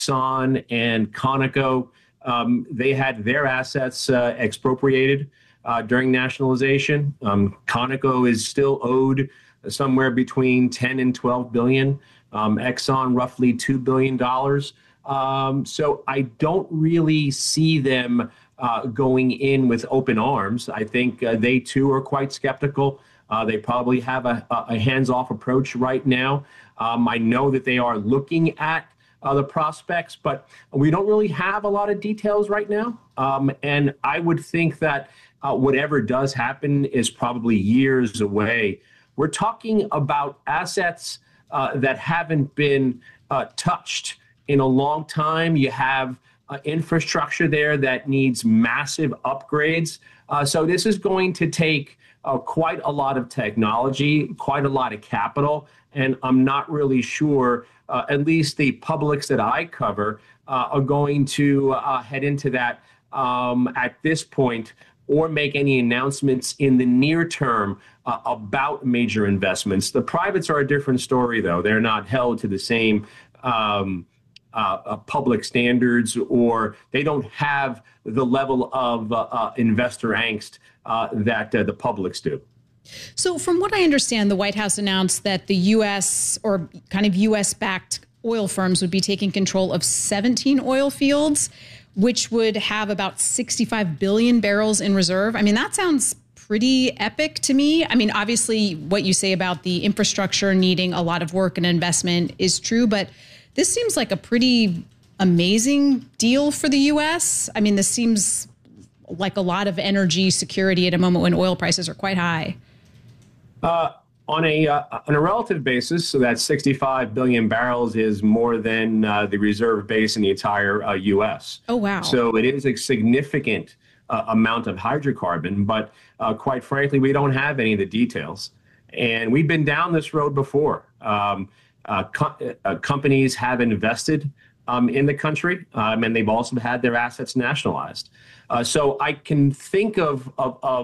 Exxon and Conoco, they had their assets expropriated during nationalization. Conoco is still owed somewhere between 10 and 12 billion. Exxon roughly $2 billion. So I don't really see them going in with open arms. I think they too are quite skeptical. They probably have a hands-off approach right now. I know that they are looking at the prospects, but we don't really have a lot of details right now. And I would think that whatever does happen is probably years away. We're talking about assets that haven't been touched in a long time. You have infrastructure there that needs massive upgrades. So this is going to take quite a lot of technology, quite a lot of capital, and I'm not really sure, at least the publics that I cover, are going to head into that at this point or make any announcements in the near term about major investments. The privates are a different story, though. They're not held to the same public standards, or they don't have the level of investor angst that the publics do. So from what I understand, the White House announced that the U.S. or kind of U.S.-backed oil firms would be taking control of 17 oil fields, which would have about 65 billion barrels in reserve. I mean, that sounds pretty epic to me. I mean, obviously, what you say about the infrastructure needing a lot of work and investment is true, but this seems like a pretty amazing deal for the U.S. I mean, this seems like a lot of energy security at a moment when oil prices are quite high. On a relative basis, so that 65 billion barrels is more than the reserve base in the entire U.S. Oh, wow. So it is a significant amount of hydrocarbon, but quite frankly, we don't have any of the details. And we've been down this road before. Companies have invested in the country, and they've also had their assets nationalized. So I can think of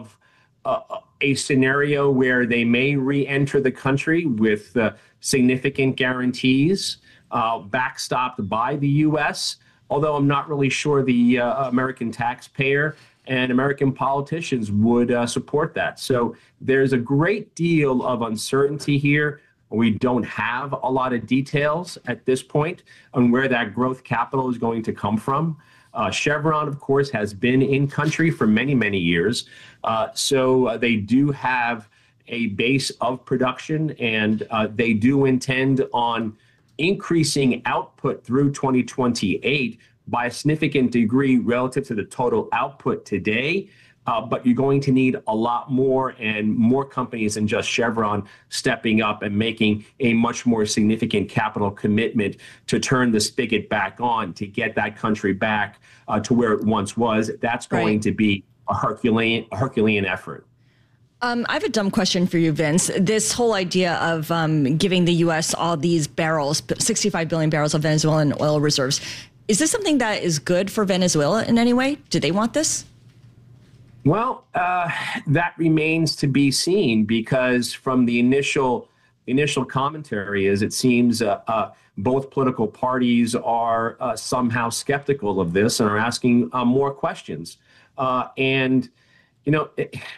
a scenario where they may re-enter the country with significant guarantees backstopped by the U.S., although I'm not really sure the American taxpayer and American politicians would support that. So there's a great deal of uncertainty here. We don't have a lot of details at this point on where that growth capital is going to come from. Chevron, of course, has been in country for many, many years. So they do have a base of production, and they do intend on increasing output through 2028 by a significant degree relative to the total output today. But you're going to need a lot more and more companies than just Chevron stepping up and making a much more significant capital commitment to turn the spigot back on, to get that country back to where it once was. That's going to be a Herculean effort. I have a dumb question for you, Vince. This whole idea of giving the U.S. all these barrels, 65 billion barrels of Venezuelan oil reserves, is this something that is good for Venezuela in any way? Do they want this? Well, that remains to be seen, because from the initial commentary is it seems both political parties are somehow skeptical of this and are asking more questions. And, you know,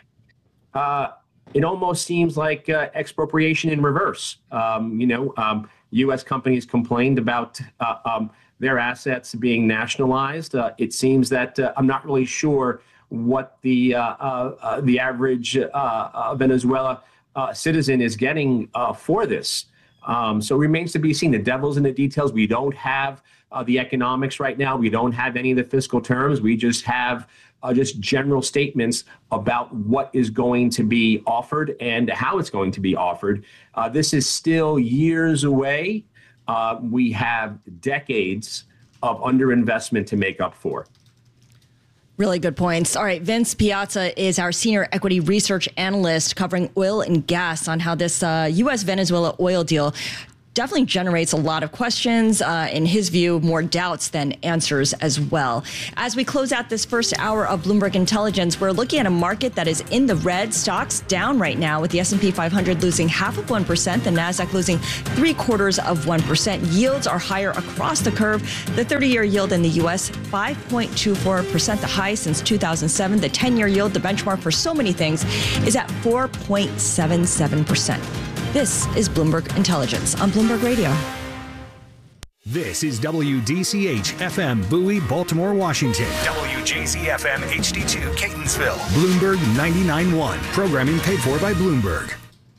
it almost seems like expropriation in reverse. U.S. companies complained about their assets being nationalized. It seems that I'm not really sure what the average Venezuela citizen is getting for this. So it remains to be seen. The devil's in the details. We don't have the economics right now. We don't have any of the fiscal terms. We just have just general statements about what is going to be offered and how it's going to be offered. This is still years away. We have decades of underinvestment to make up for. Really good points. All right, Vince Piazza is our senior equity research analyst covering oil and gas on how this U.S.-Venezuela oil deal definitely generates a lot of questions. In his view, more doubts than answers as well. As we close out this first hour of Bloomberg Intelligence, we're looking at a market that is in the red. Stocks down right now, with the S&P 500 losing 0.5%, the Nasdaq losing 0.75%. Yields are higher across the curve. The 30-year yield in the U.S., 5.24%, the highest since 2007. The 10-year yield, the benchmark for so many things, is at 4.77%. This is Bloomberg Intelligence on Bloomberg Radio. This is WDCH FM Bowie, Baltimore, Washington. WJZ FM HD2 Catonsville. Bloomberg 99.1. Programming paid for by Bloomberg.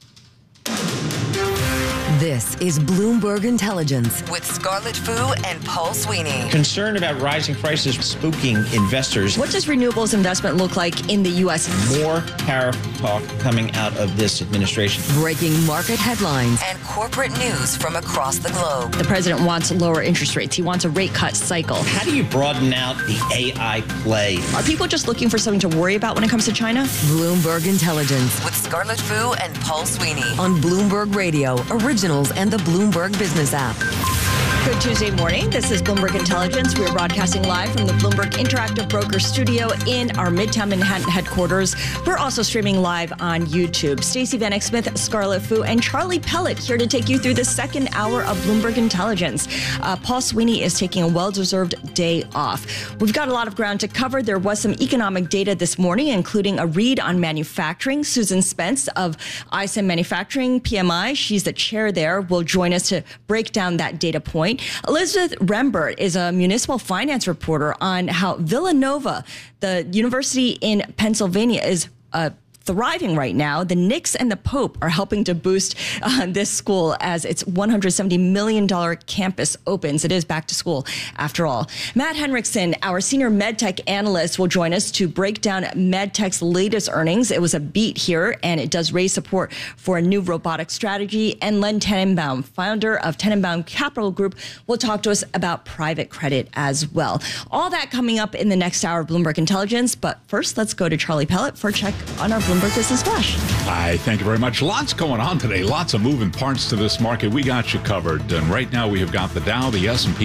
This is Bloomberg Intelligence with Scarlett Fu and Paul Sweeney. Concern about rising prices spooking investors. What does renewables investment look like in the U.S.? More tariff talk coming out of this administration. Breaking market headlines and corporate news from across the globe. The president wants lower interest rates. He wants a rate cut cycle. How do you broaden out the AI play? Are people just looking for something to worry about when it comes to China? Bloomberg Intelligence with Scarlett Fu and Paul Sweeney on Bloomberg Radio, Originals and the Bloomberg Business app. Good Tuesday morning. This is Bloomberg Intelligence. We are broadcasting live from the Bloomberg Interactive Broker Studio in our Midtown Manhattan headquarters. We're also streaming live on YouTube. Stacey Vanek Smith, Scarlett Fu, and Charlie Pellet here to take you through the second hour of Bloomberg Intelligence. Paul Sweeney is taking a well-deserved day off. We've got a lot of ground to cover. There was some economic data this morning, including a read on manufacturing. Susan Spence of ISM Manufacturing PMI, she's the chair there, will join us to break down that data point. Elizabeth Rembert is a municipal finance reporter on how Villanova, the university in Pennsylvania, is thriving right now. The Knicks and the Pope are helping to boost this school as its $170 million campus opens. It is back to school after all. Matt Henriksen, our senior MedTech analyst, will join us to break down MedTech's latest earnings. It was a beat here, and it does raise support for a new robotic strategy. And Len Tenenbaum, founder of Tenenbaum Capital Group, will talk to us about private credit as well. All that coming up in the next hour of Bloomberg Intelligence. But first, let's go to Charlie Pellet for a check on our Bloomberg Business Flash. Hi, thank you very much. Lots going on today. Lots of moving parts to this market. We got you covered. And right now we have got the Dow, the S&P,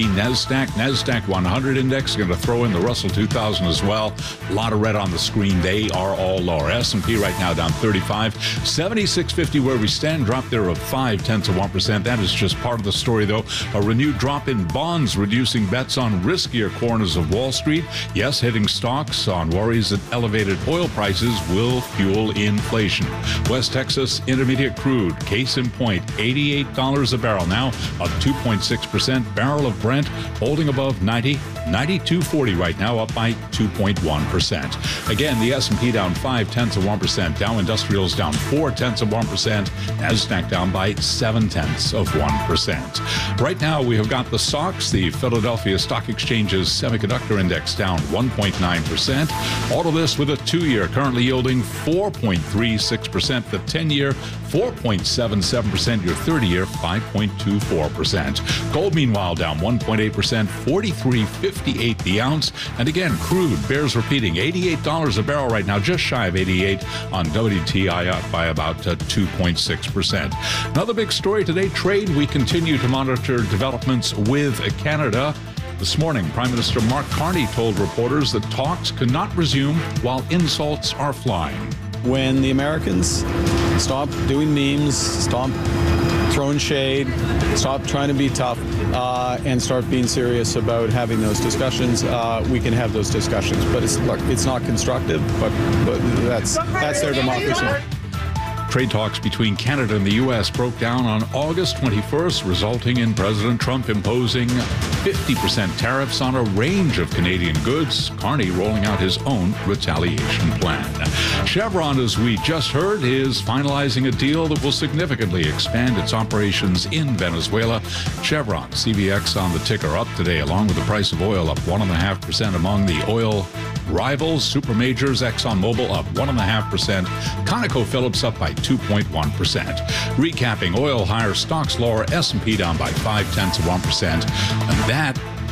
NASDAQ 100 index. Going to throw in the Russell 2000 as well. A lot of red on the screen. They are all lower. S&P right now down 35. 76.50 where we stand. Drop there of 0.5%. That is just part of the story, though. A renewed drop in bonds, reducing bets on riskier corners of Wall Street. Yes, hitting stocks on worries that elevated oil prices will fuel inflation. West Texas Intermediate crude, case in point, $88 a barrel now, up 2.6%. Barrel of Brent holding above 90, 92.40 right now, up by 2.1%. Again, the S&P down 0.5%. Dow Industrials down 0.4%. Nasdaq down by 0.7%. Right now, we have got the SOX, the Philadelphia Stock Exchange's Semiconductor Index, down 1.9%. All of this with a 2-year currently yielding 4.36%, the 10-year 4.77%, your 30-year 5.24%. Gold, meanwhile, down 1.8%, 43.58 the ounce. And again, crude bears repeating, $88 a barrel right now, just shy of 88 on WTI, up by about 2.6%. Another big story today, trade. We continue to monitor developments with Canada. This morning, Prime Minister Mark Carney told reporters that talks cannot resume while insults are flying. When the Americans stop doing memes, stop throwing shade, stop trying to be tough, and start being serious about having those discussions, we can have those discussions. But it's not constructive, but that's their democracy. Trade talks between Canada and the U.S. broke down on August 21st, resulting in President Trump imposing 50% tariffs on a range of Canadian goods, Carney rolling out his own retaliation plan. Chevron, as we just heard, is finalizing a deal that will significantly expand its operations in Venezuela. Chevron, CVX on the ticker, up today, along with the price of oil up 1.5% among the oil rivals. Supermajors, ExxonMobil up 1.5%. ConocoPhillips up by 2.1%. Recapping, oil higher, stocks lower, S&P down by 0.5%. And that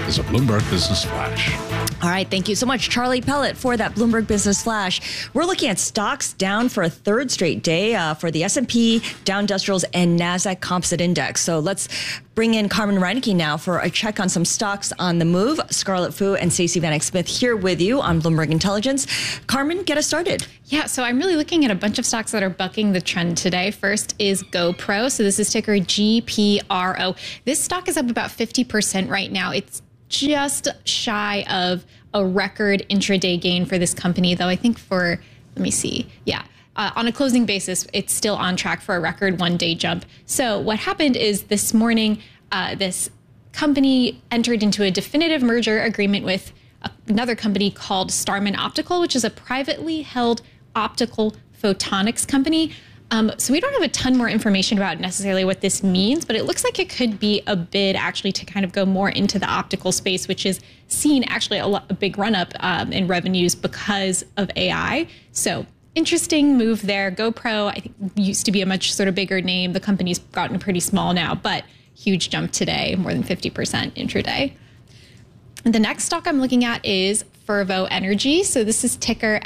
is a Bloomberg Business Flash. All right, thank you so much, Charlie Pellet, for that Bloomberg Business Flash. We're looking at stocks down for a third straight day for the S&P, Dow Industrials, and NASDAQ Composite Index. So let's bring in Carmen Reineke now for a check on some stocks on the move. Scarlett Fu and Stacey Vanek Smith here with you on Bloomberg Intelligence. Carmen, get us started. Yeah, so I'm really looking at a bunch of stocks that are bucking the trend today. First is GoPro. So this is ticker GPRO. This stock is up about 50% right now. It's just shy of a record intraday gain for this company, though I think for, let me see, on a closing basis, it's still on track for a record one-day jump. So what happened is this morning, this company entered into a definitive merger agreement with another company called Starman Optical, which is a privately held optical photonics company. So we don't have a ton more information about necessarily what this means, but it looks like it could be a bid actually to kind of go more into the optical space, which is seen actually a big run up in revenues because of AI. So interesting move there. GoPro, I think, used to be a much sort of bigger name. The company's gotten pretty small now, but huge jump today, more than 50% intraday. And the next stock I'm looking at is Fervo Energy. So this is ticker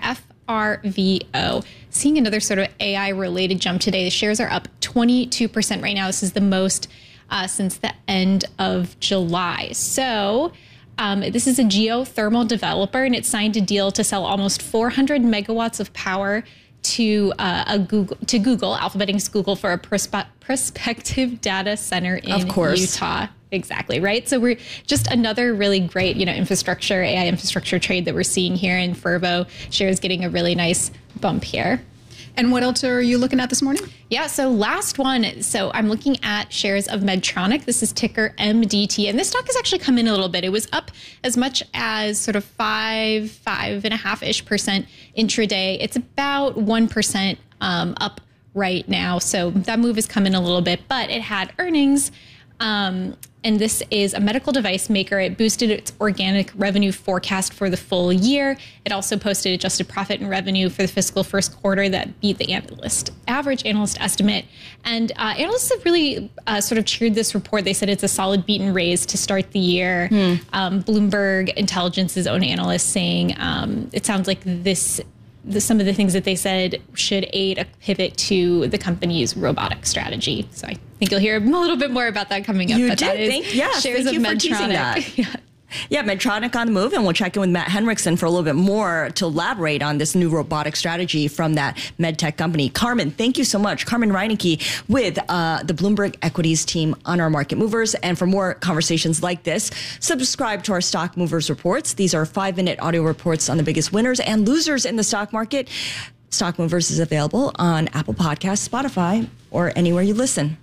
FRVO. Seeing another sort of AI related jump today. The shares are up 22% right now. This is the most since the end of July. So this is a geothermal developer, and it signed a deal to sell almost 400 megawatts of power to Google, Alphabet Inc.'s Google, for a prospective data center in Utah. Exactly, right? So we're just another really great, AI infrastructure trade that we're seeing here, in Fervo shares getting a really nice bump here. And what else are you looking at this morning? Yeah, so last one. So I'm looking at shares of Medtronic. This is ticker MDT. And this stock has actually come in a little bit. It was up as much as sort of 5.5-ish% intraday. It's about 1% up right now. So that move has come in a little bit, but it had earnings. And this is a medical device maker. It boosted its organic revenue forecast for the full year. It also posted adjusted profit and revenue for the fiscal first quarter that beat the average analyst estimate. And analysts have really sort of cheered this report. They said it's a solid beat and raise to start the year. Bloomberg Intelligence's own analyst saying it sounds like some of the things that they said should aid a pivot to the company's robotic strategy. So I think you'll hear a little bit more about that coming up. You did? Shares of Medtronic. Yeah, Medtronic on the move, and we'll check in with Matt Henriksen for a little bit more to elaborate on this new robotic strategy from that medtech company. Carmen, thank you so much. Carmen Reineke with the Bloomberg Equities team on our Market Movers. And for more conversations like this, subscribe to our Stock Movers reports. These are 5-minute audio reports on the biggest winners and losers in the stock market. Stock Movers is available on Apple Podcasts, Spotify, or anywhere you listen.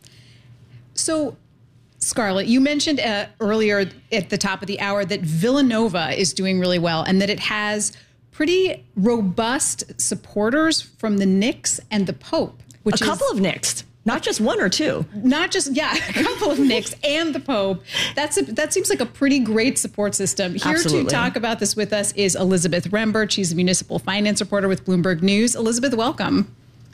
So, Scarlett, you mentioned earlier at the top of the hour that Villanova is doing really well and that it has pretty robust supporters from the Knicks and the Pope. A couple of Knicks, not just one or two. A couple of Knicks and the Pope. That seems like a pretty great support system. Here Absolutely. to talk about this with us is Elizabeth Rembert. She's a municipal finance reporter with Bloomberg News. Elizabeth, welcome.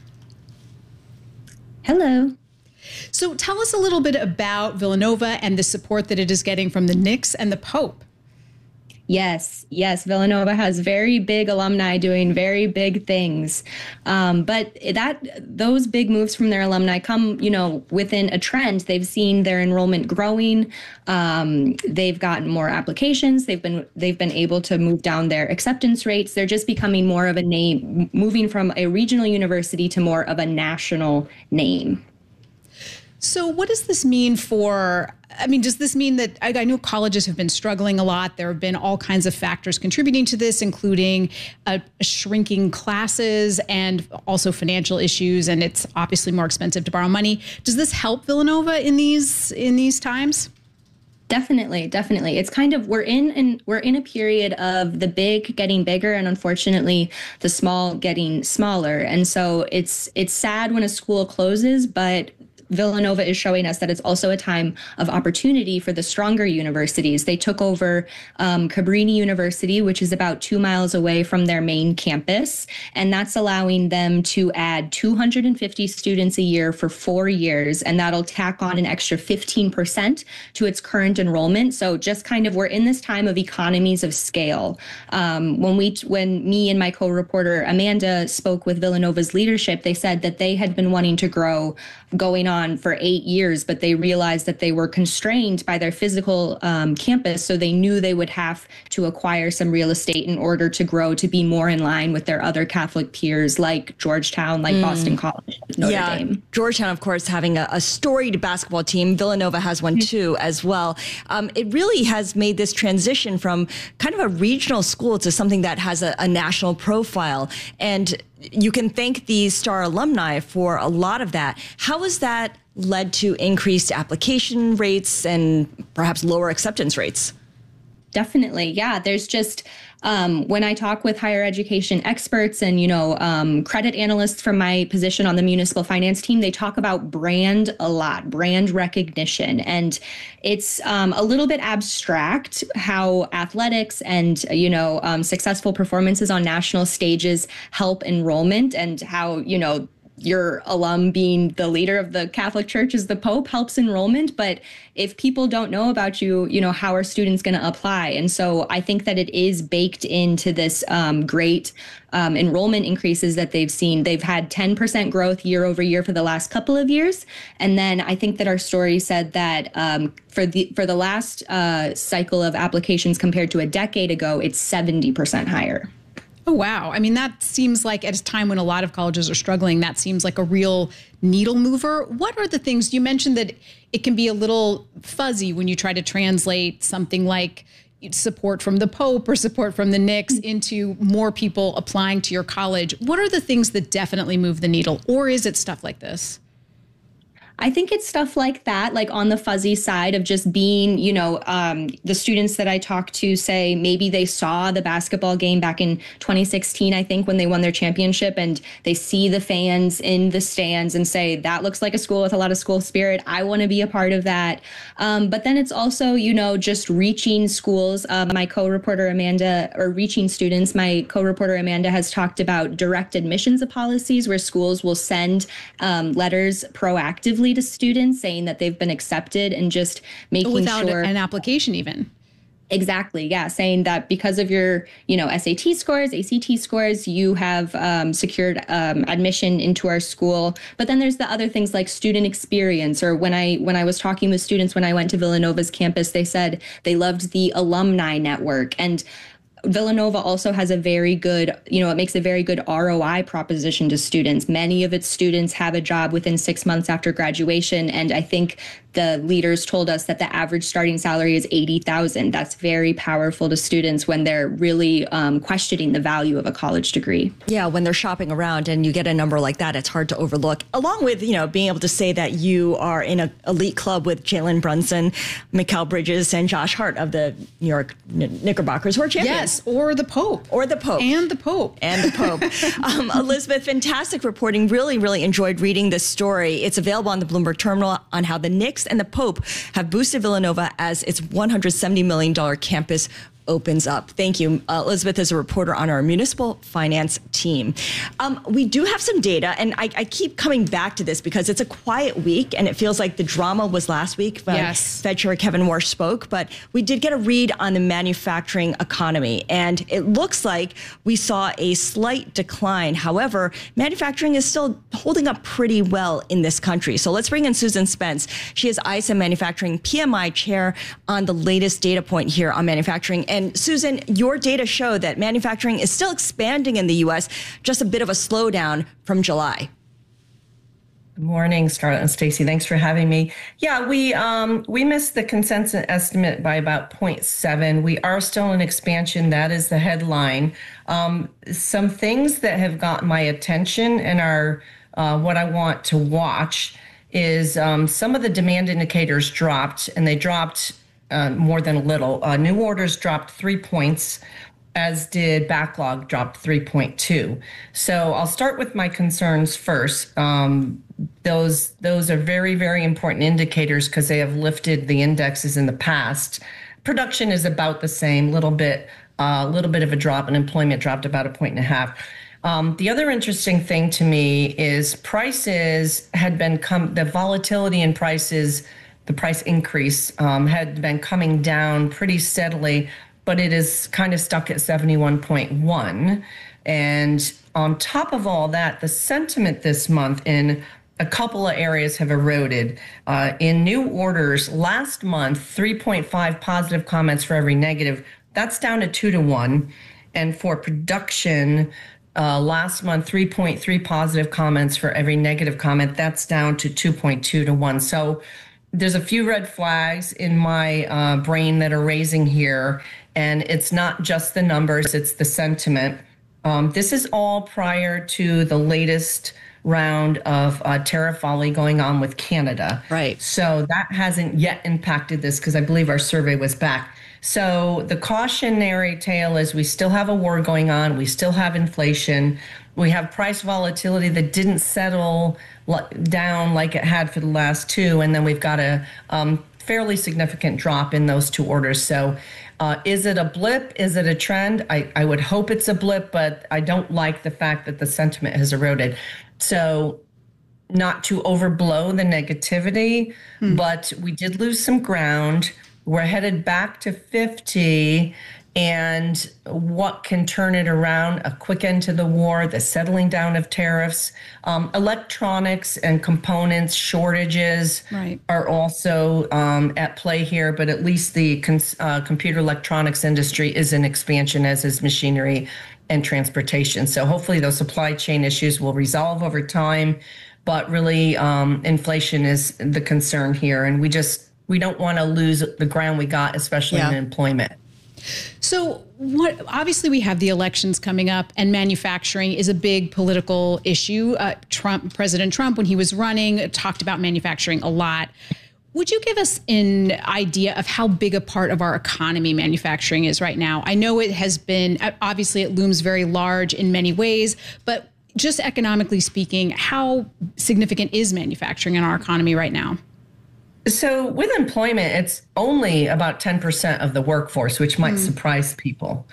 Hello. So tell us a little bit about Villanova and the support that it is getting from the Knicks and the Pope. Yes. Villanova has very big alumni doing very big things. But those big moves from their alumni come, within a trend. They've seen their enrollment growing. They've gotten more applications. They've been able to move down their acceptance rates. They're just becoming more of a name, moving from a regional university to more of a national name. So what does this mean does this mean that I know colleges have been struggling a lot? There have been all kinds of factors contributing to this, including shrinking classes and also financial issues. And it's obviously more expensive to borrow money. Does this help Villanova in these times? Definitely. It's kind of, we're in a period of the big getting bigger and unfortunately the small getting smaller. And so it's sad when a school closes, but Villanova is showing us that it's also a time of opportunity for the stronger universities. They took over Cabrini University, which is about 2 miles away from their main campus, and that's allowing them to add 250 students a year for 4 years, and that'll tack on an extra 15% to its current enrollment. So just kind of, we're in this time of economies of scale. When me and my co-reporter Amanda spoke with Villanova's leadership, they said that they had been wanting to grow going on for 8 years, but they realized that they were constrained by their physical campus. So they knew they would have to acquire some real estate in order to grow, to be more in line with their other Catholic peers like Georgetown, like Boston College, Notre Dame. Georgetown, of course, having a storied basketball team. Villanova has one too as well. It really has made this transition from kind of a regional school to something that has a national profile. And you can thank the Star alumni for a lot of that. How has that led to increased application rates and perhaps lower acceptance rates? Definitely. Yeah. There's just, when I talk with higher education experts and, credit analysts from my position on the municipal finance team, they talk about brand a lot, brand recognition. And it's a little bit abstract how athletics and, successful performances on national stages help enrollment, and how, your alum being the leader of the Catholic Church as the Pope helps enrollment. But if people don't know about you, how are students going to apply? And so I think that it is baked into this great enrollment increases that they've seen. They've had 10% growth year over year for the last couple of years. And then I think that our story said that for the last cycle of applications compared to a decade ago, it's 70% higher. Oh, wow. I mean, that seems like at a time when a lot of colleges are struggling, that seems like a real needle mover. What are the things you mentioned that it can be a little fuzzy when you try to translate something like support from the Pope or support from the Knicks into more people applying to your college? What are the things that definitely move the needle? Or is it stuff like this? I think it's stuff like that, like on the fuzzy side of just being, the students that I talked to say maybe they saw the basketball game back in 2016, I think, when they won their championship, and they see the fans in the stands and say, that looks like a school with a lot of school spirit. I want to be a part of that. But then it's also, just reaching schools. My co-reporter Amanda, or reaching students, my co-reporter Amanda has talked about direct admissions policies where schools will send letters proactively to students saying that they've been accepted, and just making without sure an application even. Exactly. Yeah. Saying that because of your, SAT scores, ACT scores, you have secured admission into our school. But then there's the other things like student experience, or when I was talking with students when I went to Villanova's campus, they said they loved the alumni network. And Villanova also has a very good, it makes a very good ROI proposition to students. Many of its students have a job within 6 months after graduation. And I think the leaders told us that the average starting salary is $80,000. That's very powerful to students when they're really questioning the value of a college degree. Yeah, when they're shopping around and you get a number like that, it's hard to overlook. Along with, being able to say that you are in an elite club with Jalen Brunson, Mikal Bridges, and Josh Hart of the New York Knickerbockers, who are champions. Yes, or the Pope. Or the Pope. And the Pope. And the Pope. Elizabeth, fantastic reporting. Really, really enjoyed reading this story. It's available on the Bloomberg Terminal on how the Knicks and the Pope have boosted Villanova as its $170 million campus opens up. Thank you. Elizabeth is a reporter on our municipal finance team. We do have some data, and I keep coming back to this because it's a quiet week, and it feels like the drama was last week when Fed Chair Kevin Warsh spoke. But we did get a read on the manufacturing economy, and it looks like we saw a slight decline. However, manufacturing is still holding up pretty well in this country. So let's bring in Susan Spence. She is ISM Manufacturing PMI Chair on the latest data point here on manufacturing. And Susan, your data show that manufacturing is still expanding in the U.S., just a bit of a slowdown from July. Good morning, Scarlett and Stacey. Thanks for having me. Yeah, we missed the consensus estimate by about 0.7. We are still in expansion. That is the headline. Some things that have gotten my attention and are what I want to watch is some of the demand indicators dropped, and they dropped more than a little. New orders dropped 3 points. as did backlog, dropped 3.2. So I'll start with my concerns first. Those are very, very important indicators because they have lifted the indexes in the past. Production is about the same, little bit of a drop, and employment dropped about 1.5. The other interesting thing to me is prices had been the volatility in prices, the price increase had been coming down pretty steadily, but it is kind of stuck at 71.1. And on top of all that, the sentiment this month in a couple of areas have eroded. In new orders, last month, 3.5 positive comments for every negative. That's down to 2 to 1. And for production, last month, 3.3 positive comments for every negative comment. That's down to 2.2 to 1. So there's a few red flags in my brain that are raising here. And it's not just the numbers, it's the sentiment. This is all prior to the latest round of tariff volley going on with Canada. Right. So that hasn't yet impacted this because I believe our survey was back. So the cautionary tale is we still have a war going on. We still have inflation. We have price volatility that didn't settle down like it had for the last two. And then we've got a fairly significant drop in those two orders. So is it a blip? Is it a trend? I would hope it's a blip, but I don't like the fact that the sentiment has eroded. So not to overblow the negativity, but we did lose some ground. We're headed back to 50. And what can turn it around? A quick end to the war, the settling down of tariffs, electronics and components shortages are also at play here. But at least the computer electronics industry is in expansion, as is machinery and transportation. So hopefully those supply chain issues will resolve over time. But really, inflation is the concern here. And we don't want to lose the ground we got, especially in employment. So obviously we have the elections coming up, and manufacturing is a big political issue. President Trump, when he was running, talked about manufacturing a lot. Would you give us an idea of how big a part of our economy manufacturing is right now? I know it has been, obviously it looms very large in many ways, but just economically speaking, how significant is manufacturing in our economy right now? So with employment, it's only about 10% of the workforce, which might surprise people.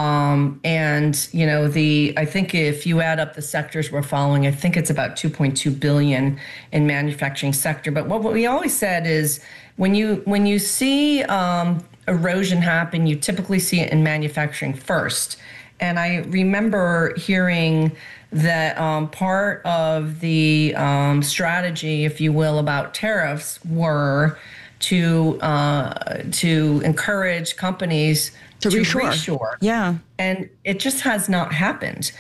And, you know, I think if you add up the sectors we're following, I think it's about 2.2 billion in manufacturing sector. But what we always said is when you see erosion happen, you typically see it in manufacturing first. And I remember hearing that part of the strategy, if you will, about tariffs were to encourage companies to reshore. Yeah. And it just has not happened.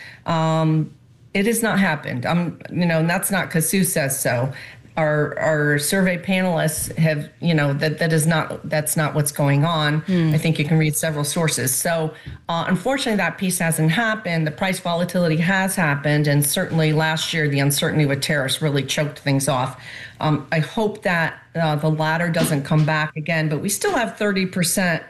It has not happened. And that's not because Sue says so. Our survey panelists have, that's not what's going on. I think you can read several sources. So unfortunately, that piece hasn't happened. The price volatility has happened. And certainly last year, the uncertainty with tariffs really choked things off. I hope that the latter doesn't come back again, but we still have 30%,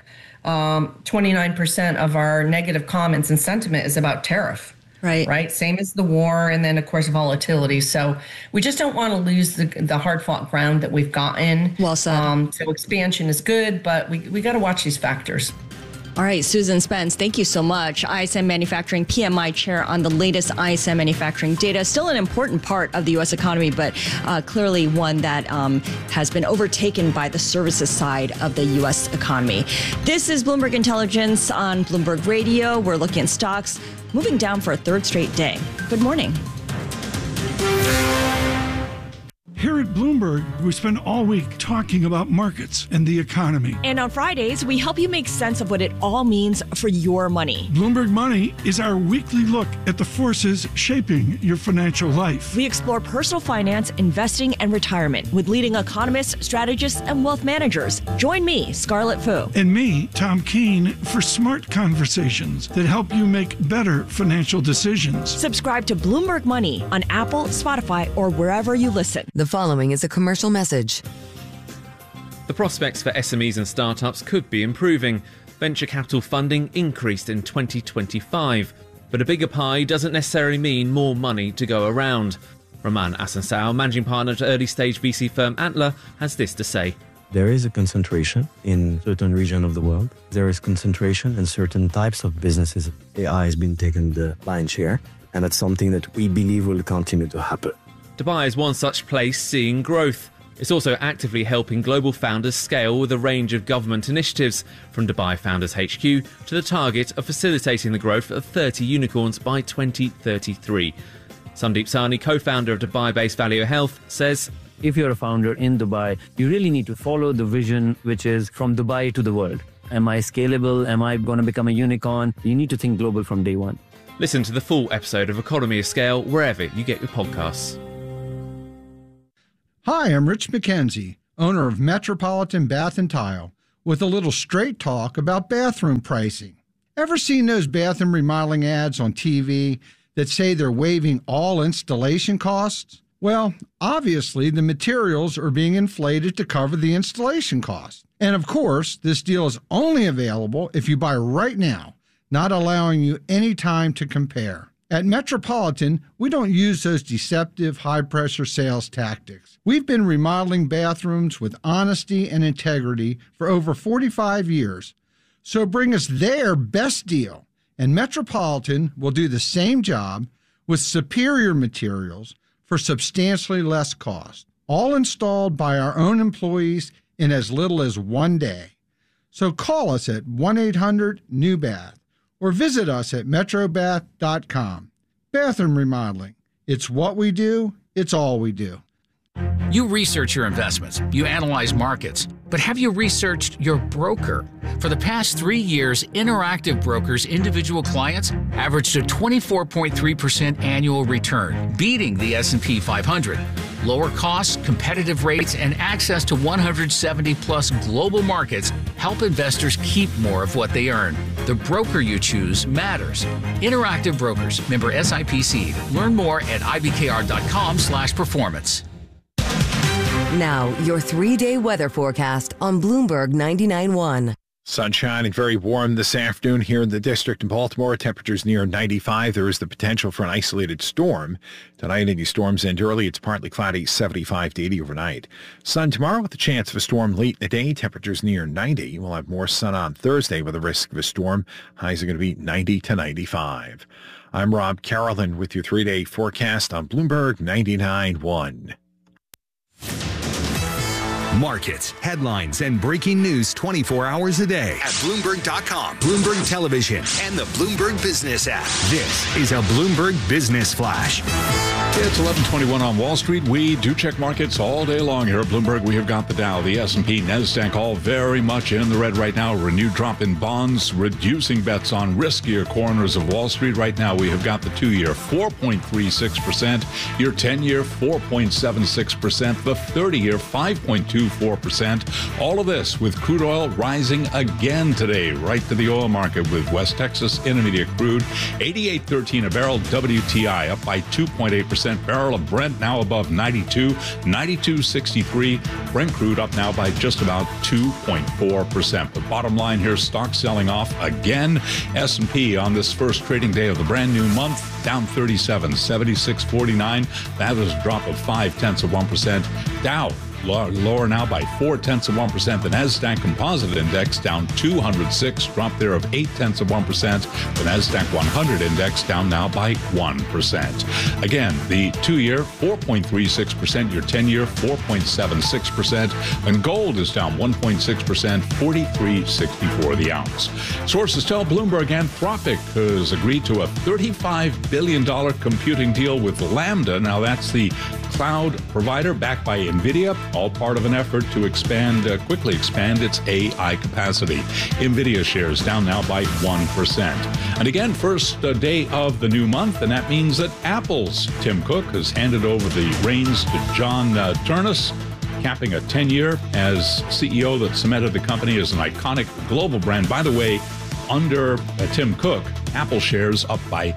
29% of our negative comments and sentiment is about tariff. Right. Same as the war, and then of course volatility. So we just don't want to lose the hard fought ground that we've gotten. Well said. So expansion is good, but we got to watch these factors. All right, Susan Spence, thank you so much. ISM Manufacturing PMI Chair on the latest ISM manufacturing data. Still an important part of the U.S. economy, but clearly one that has been overtaken by the services side of the U.S. economy. This is Bloomberg Intelligence on Bloomberg Radio. We're looking at stocks moving down for a third straight day. Good morning. Here at Bloomberg, we spend all week talking about markets and the economy. And on Fridays, we help you make sense of what it all means for your money. Bloomberg Money is our weekly look at the forces shaping your financial life. We explore personal finance, investing, and retirement with leading economists, strategists, and wealth managers. Join me, Scarlett Fu. And me, Tom Keene, for smart conversations that help you make better financial decisions. Subscribe to Bloomberg Money on Apple, Spotify, or wherever you listen. The following is a commercial message. The prospects for SMEs and startups could be improving. venture capital funding increased in 2025. But a bigger pie doesn't necessarily mean more money to go around. Roman Asansao, managing partner at early-stage VC firm Antler, has this to say. There is a concentration in certain regions of the world. There is concentration in certain types of businesses. AI has been taking the lion's share, and that's something that we believe will continue to happen. Dubai is one such place seeing growth. It's also actively helping global founders scale with a range of government initiatives, from Dubai Founders HQ to the target of facilitating the growth of 30 unicorns by 2033. Sandeep Sahni, co-founder of Dubai-based Valeo Health, says, if you're a founder in Dubai, you really need to follow the vision, which is from Dubai to the world. Am I scalable? Am I going to become a unicorn? You need to think global from day one. Listen to the full episode of Economy of Scale wherever you get your podcasts. Hi, I'm Rich McKenzie, owner of Metropolitan Bath & Tile, with a little straight talk about bathroom pricing. Ever seen those bathroom remodeling ads on TV that say they're waiving all installation costs? Well, obviously, the materials are being inflated to cover the installation cost. And of course, this deal is only available if you buy right now, not allowing you any time to compare. At Metropolitan, we don't use those deceptive high-pressure sales tactics. We've been remodeling bathrooms with honesty and integrity for over 45 years. So bring us their best deal, and Metropolitan will do the same job with superior materials for substantially less cost, all installed by our own employees in as little as 1 day. So call us at 1-800-NEW-BATH or visit us at metrobath.com. Bathroom remodeling. It's what we do. It's all we do. You research your investments, you analyze markets, but have you researched your broker? For the past 3 years, Interactive Brokers' individual clients averaged a 24.3% annual return, beating the S&P 500. Lower costs, competitive rates, and access to 170-plus global markets help investors keep more of what they earn. The broker you choose matters. Interactive Brokers, member SIPC. Learn more at ibkr.com/performance. Now, your 3-day weather forecast on Bloomberg 99.1. Sunshine and very warm this afternoon here in the district in Baltimore. Temperatures near 95. There is the potential for an isolated storm. Tonight, any storms end early. It's partly cloudy, 75 to 80 overnight. Sun tomorrow with a chance of a storm late in the day. Temperatures near 90. We'll have more sun on Thursday with a risk of a storm. Highs are going to be 90 to 95. I'm Rob Carolyn with your 3-day forecast on Bloomberg 99.1. Markets, headlines, and breaking news 24 hours a day at Bloomberg.com, Bloomberg Television, and the Bloomberg Business app. This is a Bloomberg Business Flash. It's 11:21 on Wall Street. We do check markets all day long here at Bloomberg. We have got the Dow, the S&P, NASDAQ all very much in the red right now. Renewed drop in bonds, reducing bets on riskier corners of Wall Street. Right now, we have got the 2-year 4.36%, your 10-year 4.76%, the 30-year 5.24%. All of this with crude oil rising again today, right to the oil market with West Texas Intermediate crude, 88.13 a barrel, WTI up by 2.8%. Barrel of Brent now above 92, 92.63. Brent crude up now by just about 2.4%. The bottom line here, stock selling off again. S&P on this first trading day of the brand new month, down 37, 76.49. That is a drop of 0.5%. Dow lower now by 0.4%. The NASDAQ Composite Index down 206, drop there of 0.8%. The NASDAQ 100 Index down now by 1%. Again, the 2-year 4.36%, your 10-year 4.76%, and gold is down 1.6%, 43.64 the ounce. Sources tell Bloomberg Anthropic has agreed to a $35 billion computing deal with Lambda. Now that's the cloud provider backed by NVIDIA, all part of an effort to quickly expand its AI capacity. NVIDIA shares down now by 1%. And again, first day of the new month, and that means that Apple's Tim Cook has handed over the reins to John Ternus, capping a 10-year as CEO that cemented the company as an iconic global brand. By the way, under Tim Cook, Apple shares up by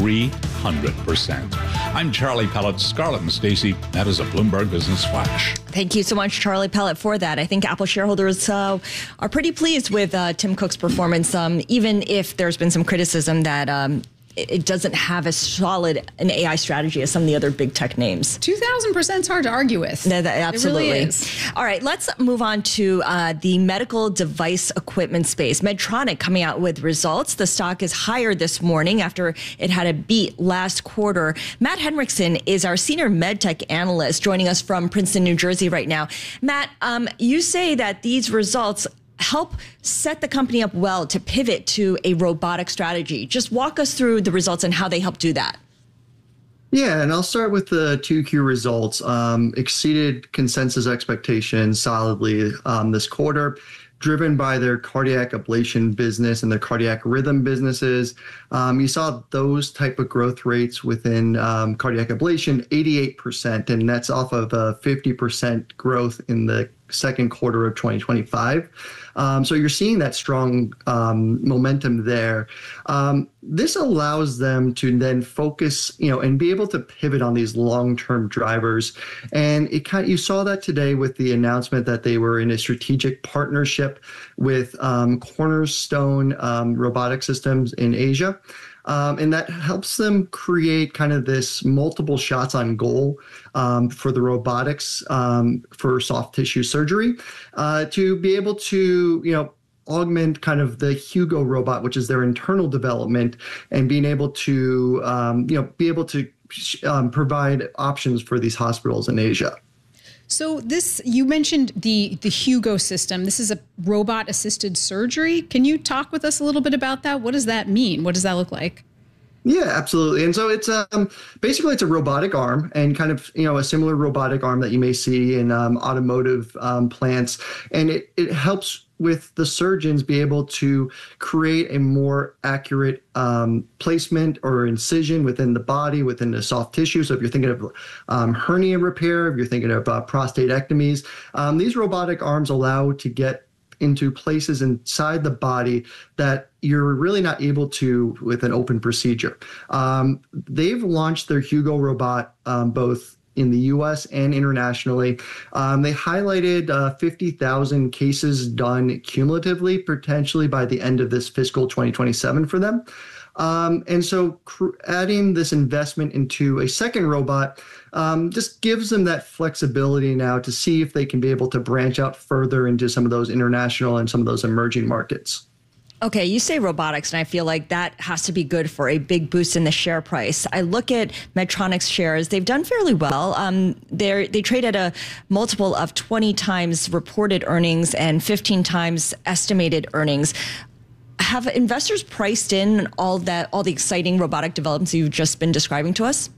2,300%. I'm Charlie Pellet, Scarlett and Stacey. That is a Bloomberg Business Flash. Thank you so much, Charlie Pellet, for that. I think Apple shareholders are pretty pleased with Tim Cook's performance, even if there's been some criticism that it doesn't have as solid an AI strategy as some of the other big tech names. 2,000% is hard to argue with. No, absolutely. It really is. All right, let's move on to the medical device equipment space. Medtronic coming out with results. The stock is higher this morning after it had a beat last quarter. Matt Henriksen is our senior medtech analyst joining us from Princeton, New Jersey right now. Matt, you say that these results help set the company up well to pivot to a robotic strategy. Just walk us through the results and how they help do that. Yeah, and I'll start with the 2Q results. Exceeded consensus expectations solidly this quarter, driven by their cardiac ablation business and their cardiac rhythm businesses. You saw those type of growth rates within cardiac ablation, 88%, and that's off of a 50% growth in the second quarter of 2025. So you're seeing that strong momentum there. This allows them to then focus, and be able to pivot on these long-term drivers. And you saw that today with the announcement that they were in a strategic partnership with Cornerstone Robotic Systems in Asia. And that helps them create kind of this multiple shots on goal for the robotics for soft tissue surgery to be able to, augment kind of the Hugo robot, which is their internal development, and being able to, provide options for these hospitals in Asia. So you mentioned the Hugo system. This is a robot-assisted surgery. Can you talk with us a little bit about that? What does that mean? What does that look like? Yeah, absolutely. And so it's basically it's a robotic arm, and kind of a similar robotic arm that you may see in automotive plants, and it helps with the surgeons be able to create a more accurate placement or incision within the body, within the soft tissue. So if you're thinking of hernia repair, if you're thinking of prostatectomies, these robotic arms allow to get into places inside the body that you're really not able to with an open procedure. They've launched their Hugo robot both in the U.S. and internationally. They highlighted 50,000 cases done cumulatively, potentially by the end of this fiscal 2027 for them. And so adding this investment into a second robot just gives them that flexibility now to see if they can be able to branch out further into some of those international and some of those emerging markets. Okay, you say robotics, and I feel like that has to be good for a big boost in the share price. I look at Medtronic's shares; they've done fairly well. They trade at a multiple of 20 times reported earnings and 15 times estimated earnings. Have investors priced in all the exciting robotic developments you've just been describing to us?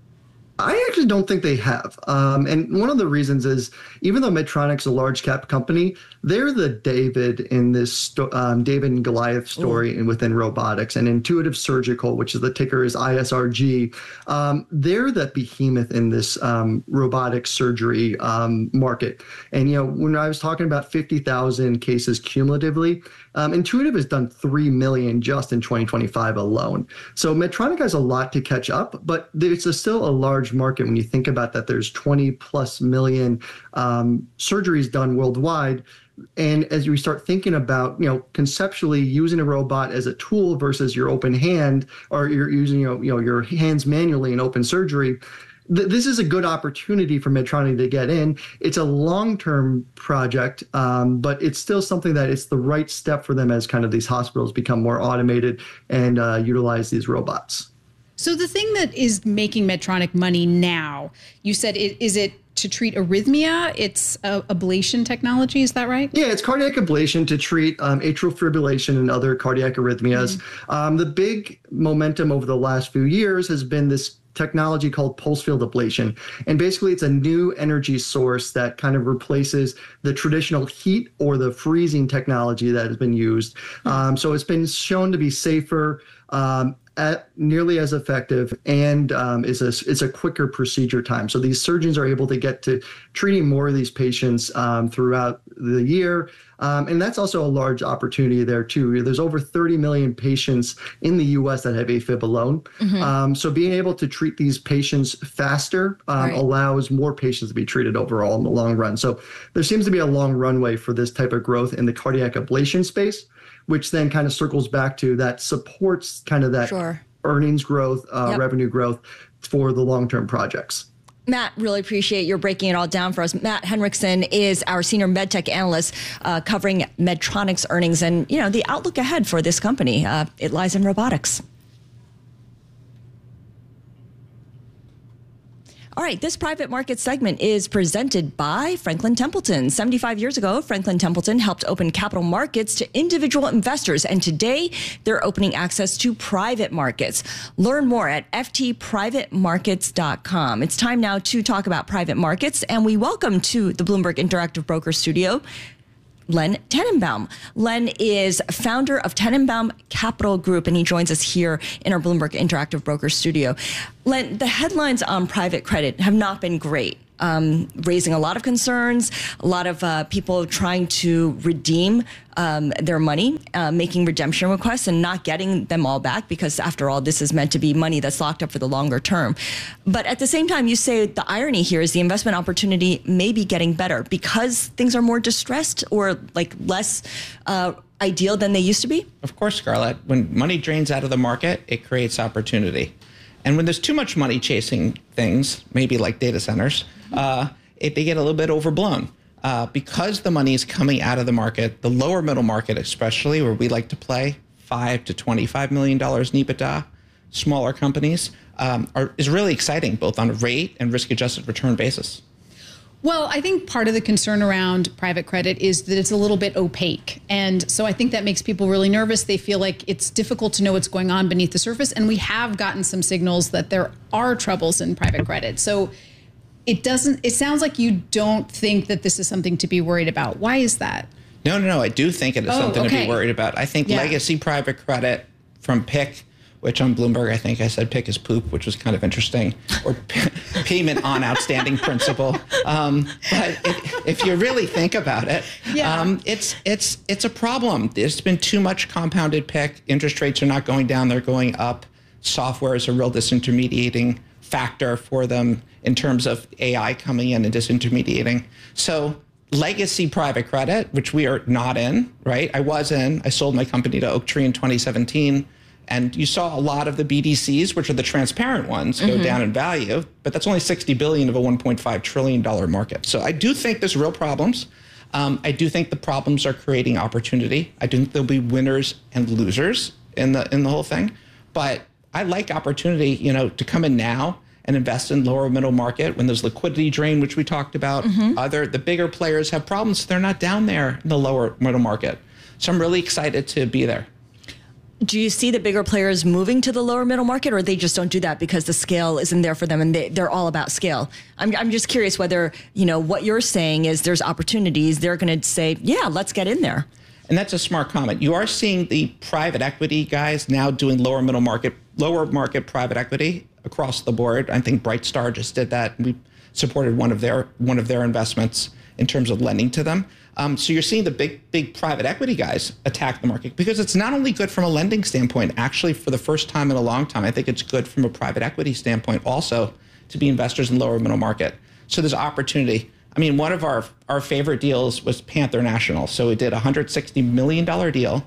I actually don't think they have. And one of the reasons is, even though Medtronic's a large cap company, they're the David in this David and Goliath story within robotics. And Intuitive Surgical, which is the ticker is ISRG, they're the behemoth in this robotic surgery market. And, when I was talking about 50,000 cases cumulatively, Intuitive has done 3 million just in 2025 alone. So Medtronic has a lot to catch up, but it's still a large market when you think about that. There's 20 plus million surgeries done worldwide. And as we start thinking about, conceptually using a robot as a tool versus your open hand, or you're using, your hands manually in open surgery, this is a good opportunity for Medtronic to get in. It's a long-term project, but it's still something that it's the right step for them as kind of these hospitals become more automated and utilize these robots. So the thing that is making Medtronic money now, you said, is it to treat arrhythmia? It's ablation technology, is that right? Yeah, it's cardiac ablation to treat atrial fibrillation and other cardiac arrhythmias. The big momentum over the last few years has been this technology called pulse field ablation. And basically it's a new energy source that kind of replaces the traditional heat or the freezing technology that has been used. So it's been shown to be safer, nearly as effective, and it's a quicker procedure time. So these surgeons are able to get to treating more of these patients throughout the year. And that's also a large opportunity there too. There's over 30 million patients in the U.S. that have AFib alone. So being able to treat these patients faster allows more patients to be treated overall in the long run. So there seems to be a long runway for this type of growth in the cardiac ablation space, which then kind of circles back to that supports kind of that earnings growth, revenue growth for the long-term projects. Matt, really appreciate your breaking it all down for us. Matt Henriksen is our senior medtech analyst covering Medtronic's earnings and, the outlook ahead for this company. It lies in robotics. All right, this private market segment is presented by Franklin Templeton. 75 years ago, Franklin Templeton helped open capital markets to individual investors, and today they're opening access to private markets. Learn more at ftprivatemarkets.com. It's time now to talk about private markets, and we welcome to the Bloomberg Interactive Broker Studio Len Tenenbaum. Len is founder of Tenenbaum Capital Group, and he joins us here in our Bloomberg Interactive Broker Studio. Len, the headlines on private credit have not been great, raising a lot of concerns, a lot of people trying to redeem their money, making redemption requests and not getting them all back because, after all, this is meant to be money that's locked up for the longer term. But at the same time, you say the irony here is the investment opportunity may be getting better because things are more distressed or like less ideal than they used to be? Of course, Scarlett. When money drains out of the market, it creates opportunity. And when there's too much money chasing things, maybe like data centers, they get a little bit overblown. Because the money is coming out of the market, the lower middle market especially, where we like to play, $5 to $25 million in EBITDA, smaller companies, is really exciting, both on a rate and risk-adjusted return basis. Well, I think part of the concern around private credit is that it's a little bit opaque. And so I think that makes people really nervous. They feel like it's difficult to know what's going on beneath the surface. And we have gotten some signals that there are troubles in private credit. So it sounds like you don't think that this is something to be worried about. Why is that? No. I do think it is something to be worried about. I think legacy private credit from PIC, which on Bloomberg, I think I said PIC is poop, which was kind of interesting, or payment on outstanding principal. But if you really think about it, it's a problem. There's been too much compounded PIC. Interest rates are not going down, they're going up. Software is a real disintermediating factor for them in terms of AI coming in and disintermediating. So legacy private credit, which we are not in, right? I sold my company to Oaktree in 2017. And you saw a lot of the BDCs, which are the transparent ones, go down in value, but that's only $60 billion of a $1.5 trillion market. So I do think there's real problems. I do think the problems are creating opportunity. I think there'll be winners and losers in the whole thing. But I like opportunity, to come in now and invest in lower middle market when there's liquidity drain, which we talked about. The bigger players have problems. They're not down there in the lower middle market. So I'm really excited to be there. Do you see the bigger players moving to the lower middle market, or they just don't do that because the scale isn't there for them and they're all about scale? I'm just curious whether, what you're saying is there's opportunities. They're going to say, yeah, let's get in there. And that's a smart comment. You are seeing the private equity guys now doing lower market private equity across the board. I think Brightstar just did that. We supported one of their investments in terms of lending to them. So you're seeing the big private equity guys attack the market because it's not only good from a lending standpoint. Actually, for the first time in a long time, I think it's good from a private equity standpoint also to be investors in lower middle market. So there's opportunity. I mean, one of our favorite deals was Panther National. So we did a $160 million deal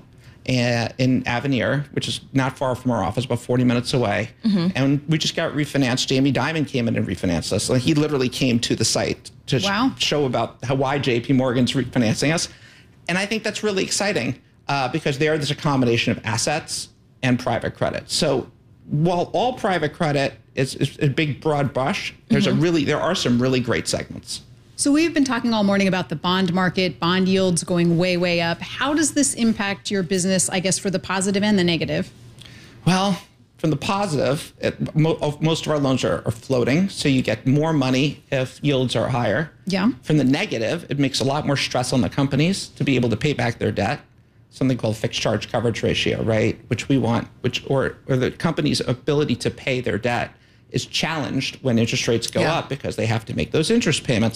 in Avenir, which is not far from our office, about 40 minutes away. And we just got refinanced. Jamie Dimon came in and refinanced us. Like, he literally came to the site to show about why JP Morgan's refinancing us. And I think that's really exciting because there's a combination of assets and private credit. So while all private credit is a big broad brush, there are some really great segments. So we've been talking all morning about the bond market, bond yields going way, way up. How does this impact your business, I guess, for the positive and the negative? Well, from the positive, most of our loans are floating, so you get more money if yields are higher. Yeah. From the negative, it makes a lot more stress on the companies to be able to pay back their debt, something called fixed charge coverage ratio, right? Which we want, or the company's ability to pay their debt is challenged when interest rates go up because they have to make those interest payments.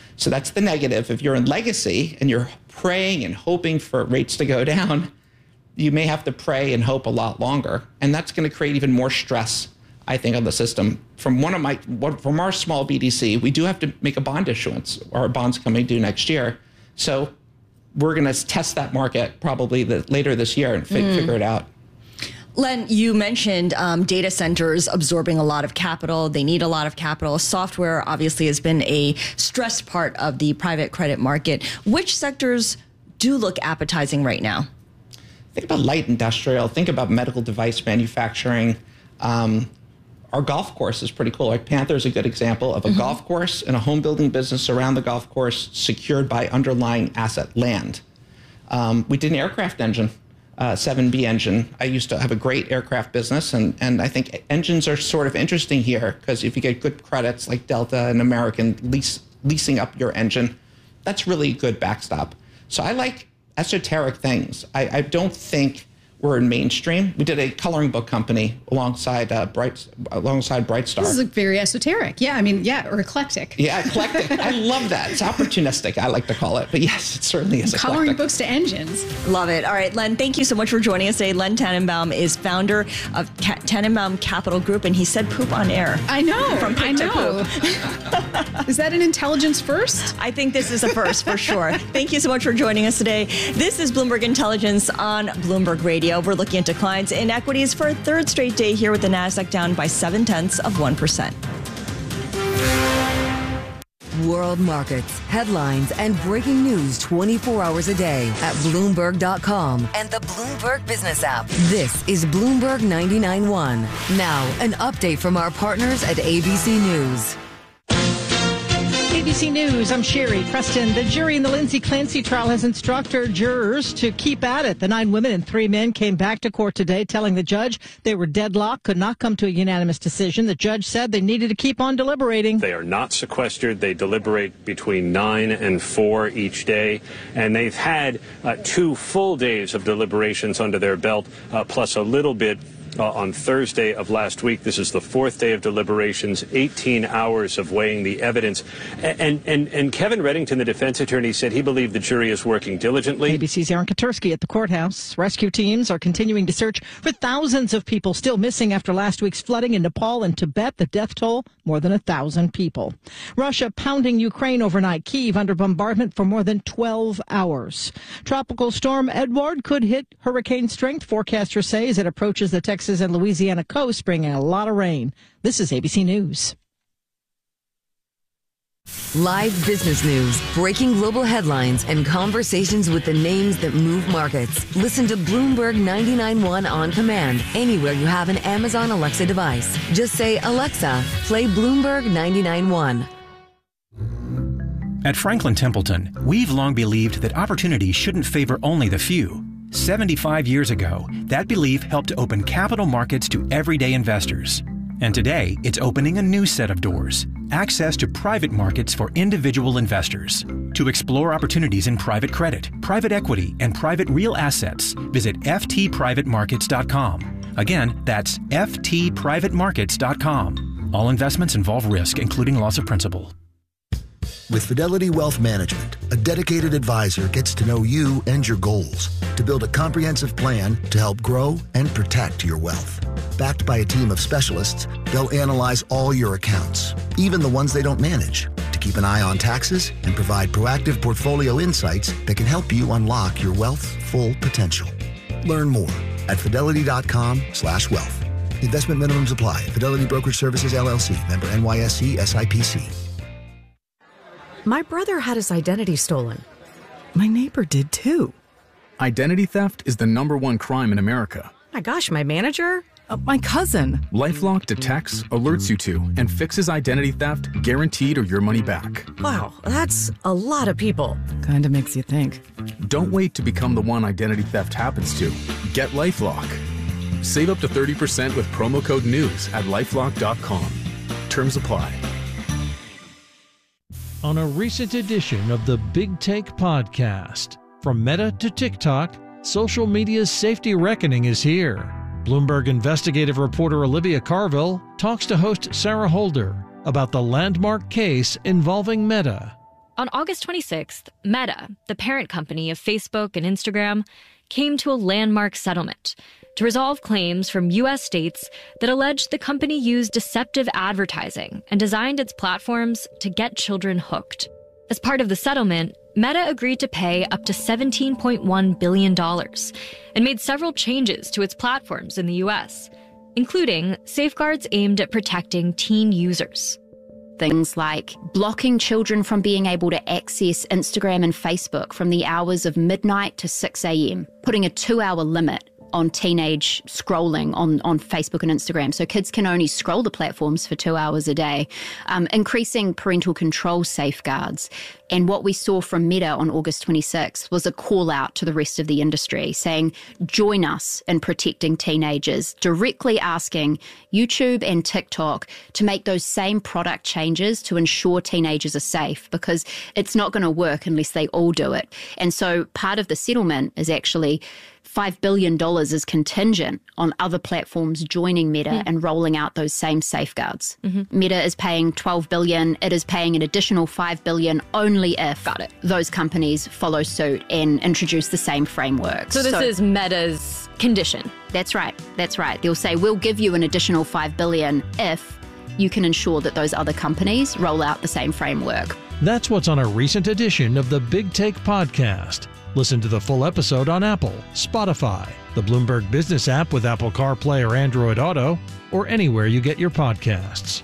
So that's the negative. If you're in legacy and you're praying and hoping for rates to go down, you may have to pray and hope a lot longer. And that's going to create even more stress, I think, on the system. From our small BDC, we do have to make a bond issuance. Our bond's coming due next year. So we're going to test that market probably later this year and figure it out. Len, you mentioned data centers absorbing a lot of capital. They need a lot of capital. Software obviously has been a stressed part of the private credit market. Which sectors do look appetizing right now? Think about light industrial. Think about medical device manufacturing. Our golf course is pretty cool. Like Panther is a good example of a golf course and a home building business around the golf course secured by underlying asset land. We did an aircraft engine. 7B engine. I used to have a great aircraft business, and I think engines are sort of interesting here because if you get good credits like Delta and American leasing up your engine, that's really a good backstop. So I like esoteric things. I don't think we're in mainstream. We did a coloring book company alongside Brightstar. This is very esoteric. Yeah, or eclectic. Yeah, eclectic. I love that. It's opportunistic, I like to call it. But yes, it certainly is eclectic. Coloring books to engines. Love it. All right, Len, thank you so much for joining us today. Len Tannenbaum is founder of Tannenbaum Capital Group, and he said poop on air. I know. From I know. Is that an intelligence first? I think this is a first for sure. Thank you so much for joining us today. This is Bloomberg Intelligence on Bloomberg Radio. We're looking into declines in equities for a third straight day here with the Nasdaq down by 0.7%. World markets, headlines, and breaking news 24 hours a day at Bloomberg.com and the Bloomberg Business app. This is Bloomberg 99.1. Now, an update from our partners at ABC News. ABC News, I'm Sherry Preston. The jury in the Lindsay Clancy trial has instructed jurors to keep at it. The 9 women and 3 men came back to court today telling the judge they were deadlocked, could not come to a unanimous decision. The judge said they needed to keep on deliberating. They are not sequestered. They deliberate between 9 and 4 each day. And they've had 2 full days of deliberations under their belt, plus a little bit on Thursday of last week. This is the 4th day of deliberations, 18 hours of weighing the evidence. And Kevin Reddington, the defense attorney, said he believed the jury is working diligently. ABC's Aaron Katursky at the courthouse. Rescue teams are continuing to search for thousands of people still missing after last week's flooding in Nepal and Tibet. The death toll, more than 1,000 people. Russia pounding Ukraine overnight. Kyiv under bombardment for more than 12 hours. Tropical storm Edward could hit hurricane strength, forecasters say, as it approaches the Texas and Louisiana coast, bringing a lot of rain. This is ABC News. Live business news, breaking global headlines, and conversations with the names that move markets. Listen to Bloomberg 99.1 on command anywhere you have an Amazon Alexa device. Just say, Alexa, play Bloomberg 99.1. At Franklin Templeton, we've long believed that opportunity shouldn't favor only the few. 75 years ago, that belief helped to open capital markets to everyday investors. And today, it's opening a new set of doors. Access to private markets for individual investors. To explore opportunities in private credit, private equity, and private real assets, visit ftprivatemarkets.com. Again, that's ftprivatemarkets.com. All investments involve risk, including loss of principal. With Fidelity Wealth Management, a dedicated advisor gets to know you and your goals to build a comprehensive plan to help grow and protect your wealth. Backed by a team of specialists, they'll analyze all your accounts, even the ones they don't manage, to keep an eye on taxes and provide proactive portfolio insights that can help you unlock your wealth's full potential. Learn more at fidelity.com/wealth. Investment minimums apply. Fidelity Brokerage Services, LLC. Member NYSE SIPC. My brother had his identity stolen. My neighbor did too. Identity theft is the #1 crime in America. My gosh, my manager? My cousin. LifeLock detects, alerts you to, and fixes identity theft, guaranteed or your money back. Wow, that's a lot of people. Kinda makes you think. Don't wait to become the one identity theft happens to. Get LifeLock. Save up to 30% with promo code NEWS at LifeLock.com. Terms apply. On a recent edition of the Big Take podcast, from Meta to TikTok, social media's safety reckoning is here. Bloomberg investigative reporter Olivia Carville talks to host Sarah Holder about the landmark case involving Meta. On August 26th, Meta, the parent company of Facebook and Instagram, came to a landmark settlement to resolve claims from U.S. states that alleged the company used deceptive advertising and designed its platforms to get children hooked. As part of the settlement, Meta agreed to pay up to $17.1 billion and made several changes to its platforms in the U.S., including safeguards aimed at protecting teen users. Things like blocking children from being able to access Instagram and Facebook from the hours of midnight to 6 a.m., putting a 2-hour limit on teenage scrolling on Facebook and Instagram. So kids can only scroll the platforms for 2 hours a day, increasing parental control safeguards. And what we saw from Meta on August 26th was a call out to the rest of the industry saying, join us in protecting teenagers, directly asking YouTube and TikTok to make those same product changes to ensure teenagers are safe, because it's not going to work unless they all do it. And so part of the settlement is actually $5 billion is contingent on other platforms joining Meta and rolling out those same safeguards. Meta is paying $12 billion. It is paying an additional $5 billion only if those companies follow suit and introduce the same framework. So this is Meta's condition. That's right. That's right. They'll say, we'll give you an additional $5 billion if you can ensure that those other companies roll out the same framework. That's what's on a recent edition of the Big Take podcast. Listen to the full episode on Apple, Spotify, the Bloomberg Business app with Apple CarPlay or Android Auto, or anywhere you get your podcasts.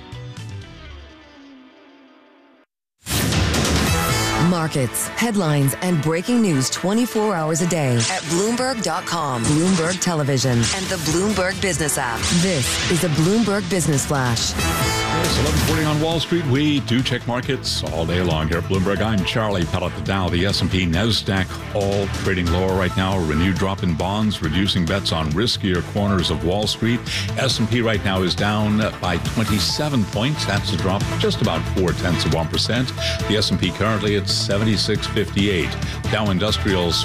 Markets, headlines, and breaking news 24 hours a day at Bloomberg.com, Bloomberg Television, and the Bloomberg Business app. This is a Bloomberg Business Flash. It's 11:40 on Wall Street. We do check markets all day long here at Bloomberg. I'm Charlie Pellet. The Dow, the S&P, NASDAQ, all trading lower right now. A renewed drop in bonds, reducing bets on riskier corners of Wall Street. S&P right now is down by 27 points. That's a drop of just about 0.4%. The S&P currently at 76.58. Dow Industrials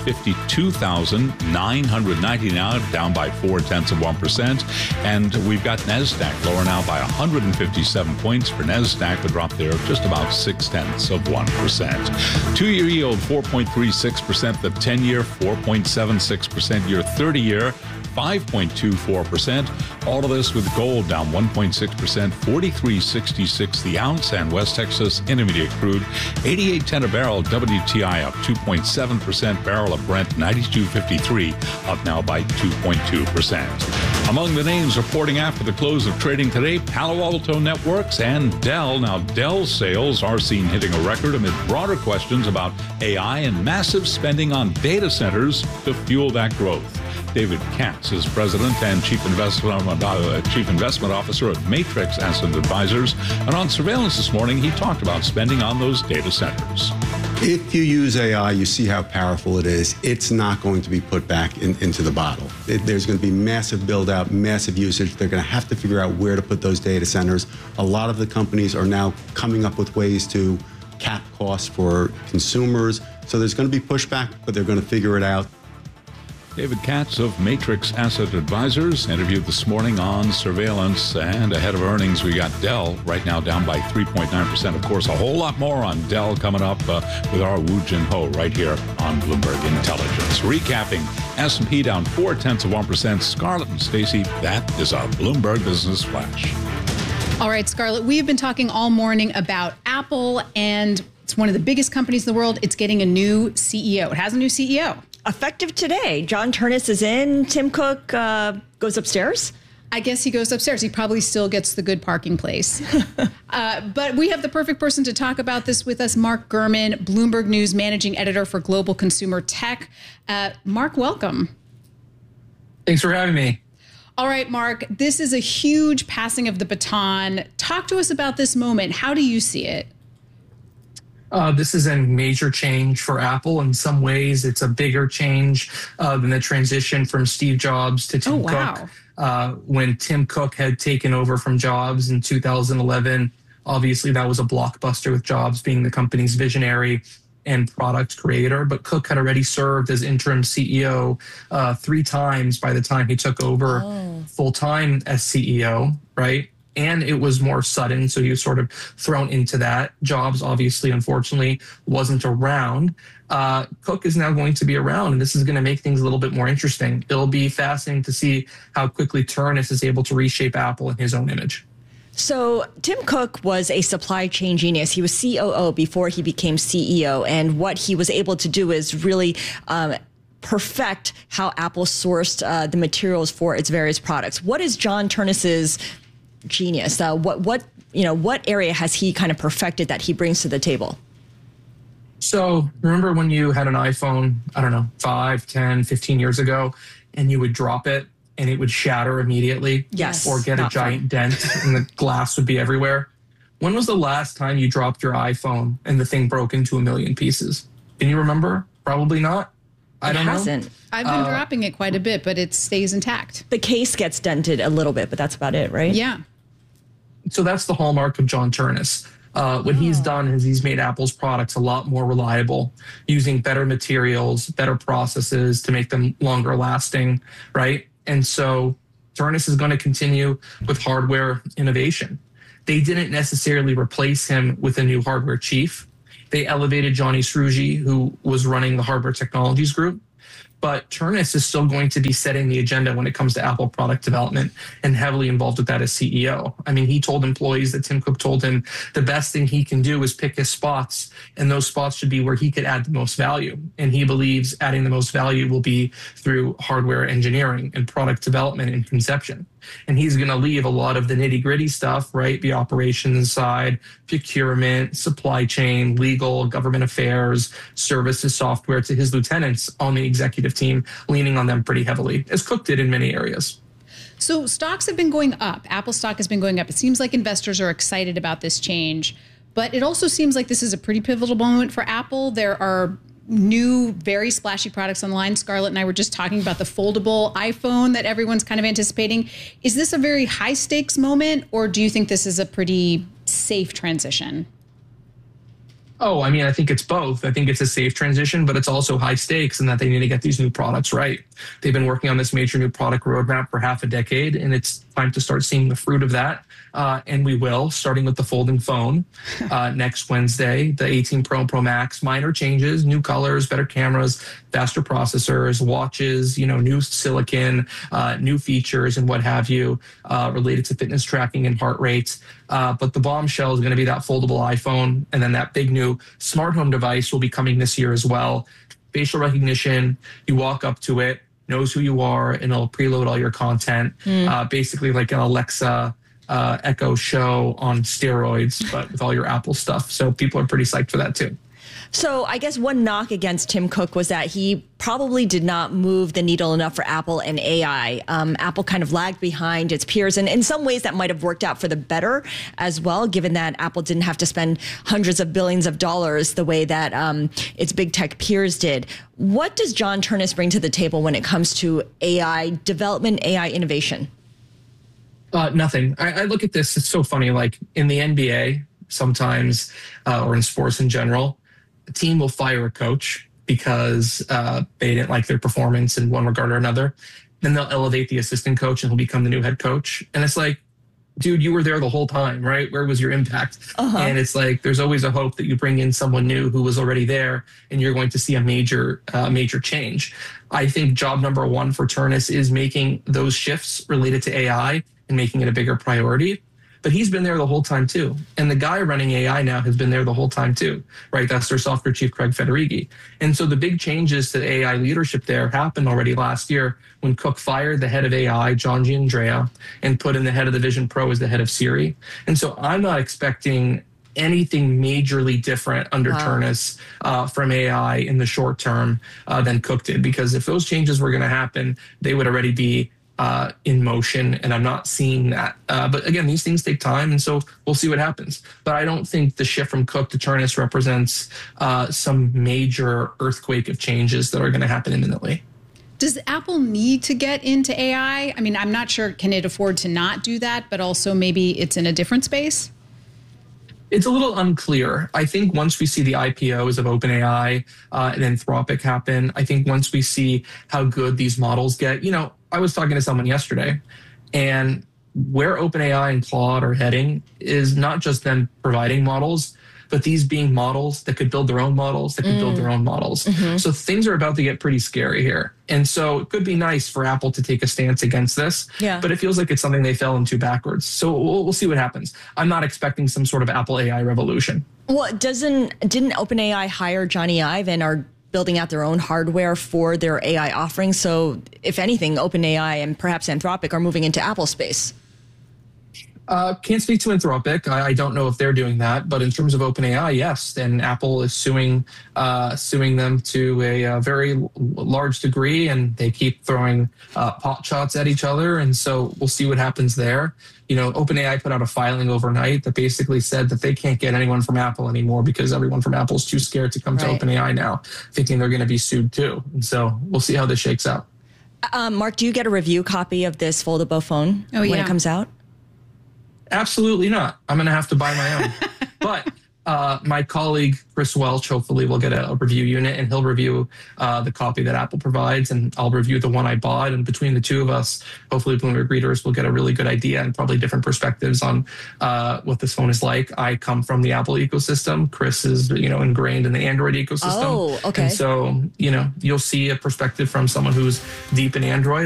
52,990 now, down by 0.4%. And we've got NASDAQ lower now by 157 points. For NASDAQ, the drop there of just about 0.6%. 2-year yield 4.36%, the 10-year 4.76%, your 30-year 5.24%. All of this with gold down 1.6%, 43.66 the ounce, and West Texas Intermediate crude 88.10 a barrel, WTI up 2.7%, barrel of Brent 92.53, up now by 2.2%. Among the names reporting after the close of trading today, Palo Alto Networks and Dell. Now, Dell sales are seen hitting a record amid broader questions about AI and massive spending on data centers to fuel that growth. David Katz is president and chief investment officer of Matrix Asset Advisors. And on Surveillance this morning, he talked about spending on those data centers. If you use AI, you see how powerful it is. It's not going to be put back into the bottle. There's going to be massive build out, massive usage. They're going to have to figure out where to put those data centers. A lot of the companies are now coming up with ways to cap costs for consumers. So there's going to be pushback, but they're going to figure it out. David Katz of Matrix Asset Advisors interviewed this morning on Surveillance. And ahead of earnings, we got Dell right now down by 3.9%. Of course, a whole lot more on Dell coming up with our Woo Jin Ho right here on Bloomberg Intelligence. Recapping, S&P down 0.4%. Scarlett and Stacey, that is a Bloomberg Business Flash. All right, Scarlett, we have been talking all morning about Apple, and it's one of the biggest companies in the world. It's getting a new CEO. It has a new CEO. Effective today. John Ternus is in. Tim Cook goes upstairs. I guess he goes upstairs. He probably still gets the good parking place. But we have the perfect person to talk about this with us, Mark Gurman, Bloomberg News managing editor for Global Consumer Tech. Mark, welcome. Thanks for having me. All right, Mark, this is a huge passing of the baton. Talk to us about this moment. How do you see it? This is a major change for Apple. In some ways, it's a bigger change than the transition from Steve Jobs to Tim Cook. When Tim Cook had taken over from Jobs in 2011, obviously that was a blockbuster with Jobs being the company's visionary and product creator. But Cook had already served as interim CEO 3 times by the time he took over full-time as CEO, right? and it was more sudden. So he was sort of thrown into that. Jobs, obviously, unfortunately, wasn't around. Cook is now going to be around, and this is going to make things a little bit more interesting. It'll be fascinating to see how quickly Ternus is able to reshape Apple in his own image. So Tim Cook was a supply chain genius. He was COO before he became CEO. And what he was able to do is really perfect how Apple sourced the materials for its various products. What is John Ternus's genius? What area has he kind of perfected that he brings to the table? So remember when you had an iPhone, I don't know, 5, 10, 15 years ago, and you would drop it and it would shatter immediately? Yes. Or get a giant dent and the glass would be everywhere. When was the last time you dropped your iPhone and the thing broke into a million pieces? Can you remember? Probably not. I don't know. I've been dropping it quite a bit, but it stays intact. The case gets dented a little bit, but that's about it, right? Yeah. So that's the hallmark of John Ternus. What he's done is he's made Apple's products a lot more reliable, using better materials, better processes to make them longer lasting, right? And so Ternus is going to continue with hardware innovation. They didn't necessarily replace him with a new hardware chief. They elevated Johnny Srouji, who was running the hardware technologies group. But Ternus is still going to be setting the agenda when it comes to Apple product development and heavily involved with that as CEO. I mean, he told employees that Tim Cook told him the best thing he can do is pick his spots, and those spots should be where he could add the most value. And he believes adding the most value will be through hardware engineering and product development and conception. And he's going to leave a lot of the nitty gritty stuff, right? The operations side, procurement, supply chain, legal, government affairs, services, software to his lieutenants on the executive team, leaning on them pretty heavily, as Cook did in many areas. So stocks have been going up. Apple stock has been going up. It seems like investors are excited about this change, but it also seems like this is a pretty pivotal moment for Apple. There are new, very splashy products online. Scarlett and I were just talking about the foldable iPhone that everyone's kind of anticipating. Is this a very high stakes moment, or do you think this is a pretty safe transition? Oh, I mean, I think it's both. I think it's a safe transition, but it's also high stakes in that they need to get these new products right. They've been working on this major new product roadmap for half a decade, and it's time to start seeing the fruit of that. And we will, starting with the folding phone next Wednesday, the 18 Pro and Pro Max, minor changes, new colors, better cameras, faster processors, watches, new silicon, new features and what have you related to fitness tracking and heart rates. But the bombshell is going to be that foldable iPhone. And then that big new smart home device will be coming this year as well. Facial recognition, you walk up to it, knows who you are, and it'll preload all your content. Basically like an Alexa Echo Show on steroids, but with all your Apple stuff. So people are pretty psyched for that too. So I guess one knock against Tim Cook was that he probably did not move the needle enough for Apple and AI. Apple kind of lagged behind its peers, and in some ways that might have worked out for the better as well, given that Apple didn't have to spend hundreds of billions of dollars the way that its big tech peers did. What does John Ternus bring to the table when it comes to AI development, AI innovation? Nothing. I look at this, it's so funny, like in the NBA sometimes, or in sports in general, a team will fire a coach because they didn't like their performance in one regard or another. Then they'll elevate the assistant coach and he'll become the new head coach. And it's like, dude, you were there the whole time, right? Where was your impact? And it's like, there's always a hope that you bring in someone new who was already there and you're going to see a major change. I think job number one for Ternus is making those shifts related to AI and making it a bigger priority. But he's been there the whole time too. And the guy running AI now has been there the whole time too, right? That's their software chief, Craig Federighi. And so the big changes to AI leadership there happened already last year when Cook fired the head of AI, John Giandrea, and put in the head of the Vision Pro as the head of Siri. And so I'm not expecting anything majorly different under Ternus from AI in the short term than Cook did, because if those changes were going to happen, they would already be in motion, and I'm not seeing that. But again, these things take time, and so we'll see what happens. But I don't think the shift from Cook to Ternus represents some major earthquake of changes that are going to happen imminently. Does Apple need to get into AI? I mean, I'm not sure, can it afford to not do that, but also maybe it's in a different space? It's a little unclear. I think once we see the IPOs of OpenAI and Anthropic happen, I think once we see how good these models get, I was talking to someone yesterday, and where OpenAI and Claude are heading is not just them providing models, but these being models that could build their own models, that could build their own models. So things are about to get pretty scary here. And so it could be nice for Apple to take a stance against this, but it feels like it's something they fell into backwards. So we'll see what happens. I'm not expecting some sort of Apple AI revolution. Well, didn't OpenAI hire Johnny Ive and are building out their own hardware for their AI offerings? So if anything, OpenAI and perhaps Anthropic are moving into Apple space. Can't speak to Anthropic. I don't know if they're doing that, but in terms of OpenAI, yes. And Apple is suing them to a very large degree, and they keep throwing pot shots at each other. And so we'll see what happens there. You know, OpenAI put out a filing overnight that basically said that they can't get anyone from Apple anymore because everyone from Apple is too scared to come to OpenAI now, thinking they're going to be sued too. And so we'll see how this shakes out. Mark, do you get a review copy of this foldable phone when it comes out? Absolutely not. I'm going to have to buy my own. But my colleague, Chris Welch, hopefully will get a review unit, and he'll review the copy that Apple provides, and I'll review the one I bought. And between the two of us, hopefully Bloomberg readers will get a really good idea and probably different perspectives on what this phone is like. I come from the Apple ecosystem. Chris is, ingrained in the Android ecosystem. Oh, okay. And so, you'll see a perspective from someone who's deep in Android.